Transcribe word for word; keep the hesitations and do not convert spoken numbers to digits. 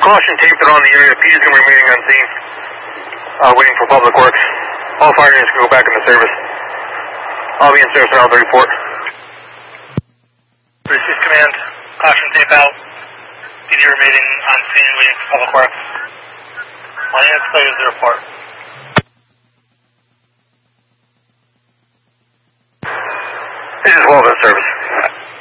caution taped around the area. P is going to be remaining on scene, uh, waiting for public works. All fire units can go back into service. I'll be in service around the report. Receive command. Caution tape out. P D remaining on scene, waiting for public works. My units clear to the report.